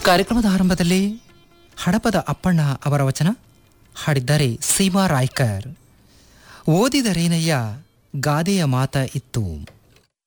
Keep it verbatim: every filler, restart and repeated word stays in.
ಕಾರ್ಯಕ್ರಮದ ಆರಂಭದಲ್ಲಿ ಹಡಪದ ಅಪ್ಪಣ್ಣ ಅವರ ವಚನ ಹಾಡಿದ್ದಾರೆ ಸೀಮಾ ರಾಯ್ಕರ್. ಓದಿದರೇನಯ್ಯ ಗಾದೆಯ ಮಾತ ಇತ್ತು.